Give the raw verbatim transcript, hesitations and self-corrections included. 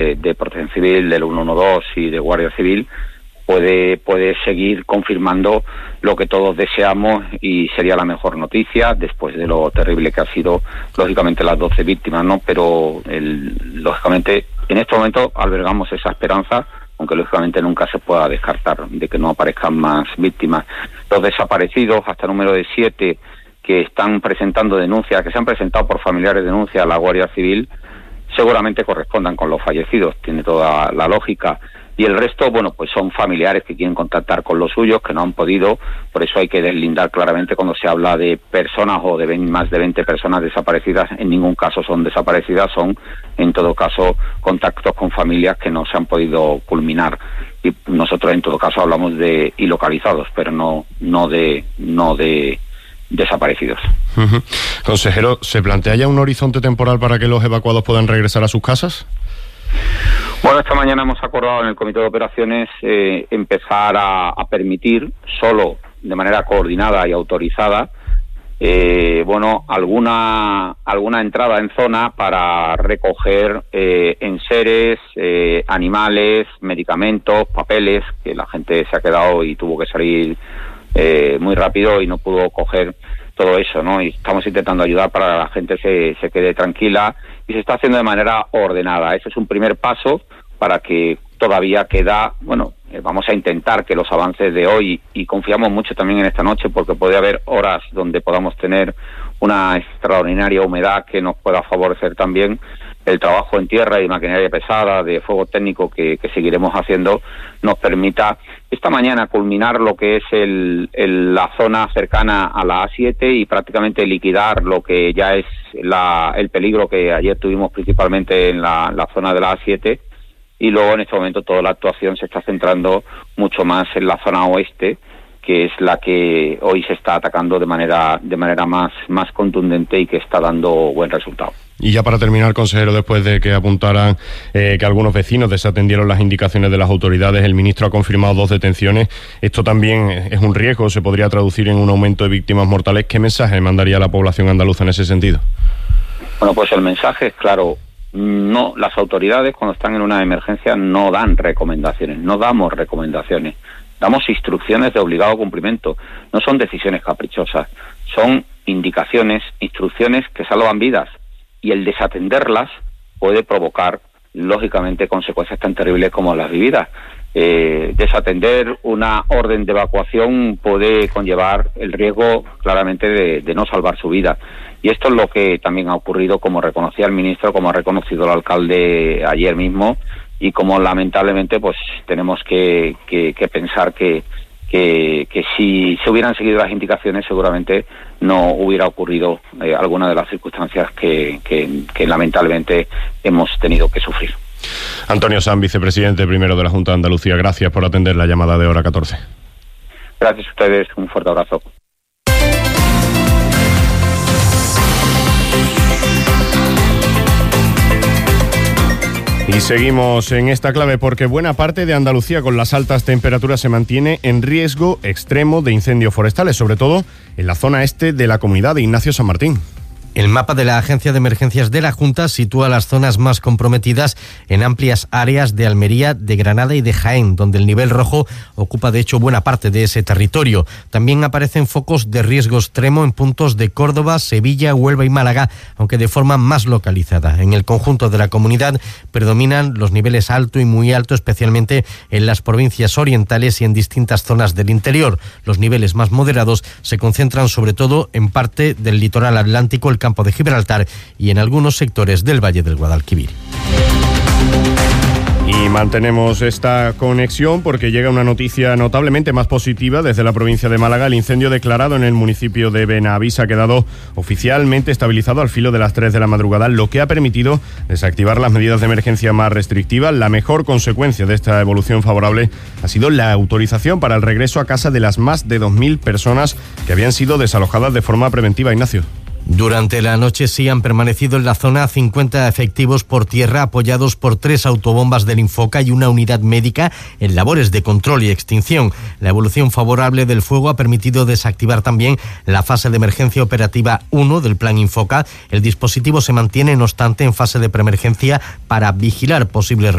de, de Protección Civil, del ciento doce y de Guardia Civil, puede puede seguir confirmando lo que todos deseamos, y sería la mejor noticia después de lo terrible que ha sido, lógicamente, las doce víctimas, ¿no? Pero, el, lógicamente, en este momento albergamos esa esperanza, aunque lógicamente nunca se pueda descartar de que no aparezcan más víctimas. Los desaparecidos, hasta el número de siete, que están presentando denuncias, que se han presentado por familiares denuncias a la Guardia Civil, seguramente correspondan con los fallecidos, tiene toda la lógica. Y el resto, bueno, pues son familiares que quieren contactar con los suyos, que no han podido. Por eso hay que deslindar claramente cuando se habla de personas o de más de veinte personas desaparecidas. En ningún caso son desaparecidas, son en todo caso contactos con familias que no se han podido culminar. Y nosotros en todo caso hablamos de ilocalizados, pero no no de no de desaparecidos. Uh-huh. Consejero, ¿se plantea ya un horizonte temporal para que los evacuados puedan regresar a sus casas? Bueno, esta mañana hemos acordado en el Comité de Operaciones eh, empezar a, a permitir, solo de manera coordinada y autorizada, eh, bueno, alguna alguna entrada en zona para recoger eh, enseres, eh, animales, medicamentos, papeles, que la gente se ha quedado y tuvo que salir eh, muy rápido y no pudo coger todo eso, ¿no? Y estamos intentando ayudar para que la gente se, se quede tranquila, y se está haciendo de manera ordenada. Ese es un primer paso para que todavía queda, bueno, eh, vamos a intentar que los avances de hoy, y confiamos mucho también en esta noche, porque puede haber horas donde podamos tener una extraordinaria humedad que nos pueda favorecer también el trabajo en tierra y maquinaria pesada de fuego técnico que, que seguiremos haciendo, nos permita esta mañana culminar lo que es el, el, la zona cercana a la A siete y prácticamente liquidar lo que ya es la, el peligro que ayer tuvimos principalmente en la, la zona de la A siete, y luego en este momento toda la actuación se está centrando mucho más en la zona oeste, que es la que hoy se está atacando de manera de manera más, más contundente y que está dando buen resultado. Y ya para terminar, consejero, después de que apuntaran eh, que algunos vecinos desatendieron las indicaciones de las autoridades, el ministro ha confirmado dos detenciones. Esto también es un riesgo, se podría traducir en un aumento de víctimas mortales. ¿Qué mensaje mandaría a la población andaluza en ese sentido? Bueno, pues el mensaje es claro. No, las autoridades cuando están en una emergencia no dan recomendaciones, no damos recomendaciones, damos instrucciones de obligado cumplimiento. No son decisiones caprichosas, son indicaciones, instrucciones que salvan vidas, y el desatenderlas puede provocar, lógicamente, consecuencias tan terribles como las vividas. Eh, desatender una orden de evacuación puede conllevar el riesgo, claramente, de, de no salvar su vida. Y esto es lo que también ha ocurrido, como reconocía el ministro, como ha reconocido el alcalde ayer mismo, y como lamentablemente pues tenemos que, que, que pensar que, que, que si se hubieran seguido las indicaciones seguramente no hubiera ocurrido eh, alguna de las circunstancias que, que, que lamentablemente hemos tenido que sufrir. Antonio Sanz, vicepresidente primero de la Junta de Andalucía, gracias por atender la llamada de Hora catorce. Gracias a ustedes, un fuerte abrazo. Y seguimos en esta clave porque buena parte de Andalucía con las altas temperaturas se mantiene en riesgo extremo de incendios forestales, sobre todo en la zona este de la comunidad de Ignacio San Martín. El mapa de la Agencia de Emergencias de la Junta sitúa las zonas más comprometidas en amplias áreas de Almería, de Granada y de Jaén, donde el nivel rojo ocupa de hecho buena parte de ese territorio. También aparecen focos de riesgo extremo en puntos de Córdoba, Sevilla, Huelva y Málaga, aunque de forma más localizada. En el conjunto de la comunidad predominan los niveles alto y muy alto, especialmente en las provincias orientales y en distintas zonas del interior. Los niveles más moderados se concentran sobre todo en parte del litoral atlántico, el campo de Gibraltar y en algunos sectores del Valle del Guadalquivir. Y mantenemos esta conexión porque llega una noticia notablemente más positiva desde la provincia de Málaga. El incendio declarado en el municipio de Benavís ha quedado oficialmente estabilizado al filo de las tres de la madrugada, lo que ha permitido desactivar las medidas de emergencia más restrictivas. La mejor consecuencia de esta evolución favorable ha sido la autorización para el regreso a casa de las más de dos mil personas que habían sido desalojadas de forma preventiva, Ignacio. Durante la noche sí han permanecido en la zona cincuenta efectivos por tierra apoyados por tres autobombas del Infoca y una unidad médica en labores de control y extinción. La evolución favorable del fuego ha permitido desactivar también la fase de emergencia operativa uno del plan Infoca. El dispositivo se mantiene, no obstante, en fase de preemergencia para vigilar posibles